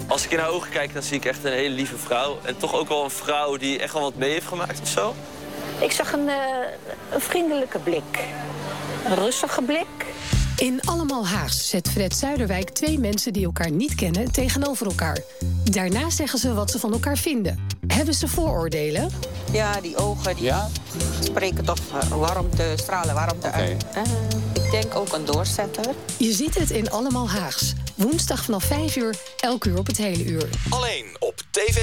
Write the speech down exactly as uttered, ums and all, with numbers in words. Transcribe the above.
Als ik in haar ogen kijk, dan zie ik echt een hele lieve vrouw. En toch ook wel een vrouw die echt wel wat mee heeft gemaakt of zo. Ik zag een, uh, een vriendelijke blik. Een rustige blik. In Allemaal Haags zet Fred Zuiderwijk twee mensen die elkaar niet kennen tegenover elkaar. Daarna zeggen ze wat ze van elkaar vinden. Hebben ze vooroordelen? Ja, die ogen die Ja? spreken toch warmte, stralen warmte Oké. uit. Uh, ik denk ook een doorzetter. Je ziet het in Allemaal Haags. Woensdag vanaf vijf uur, elk uur op het hele uur. Alleen op tv.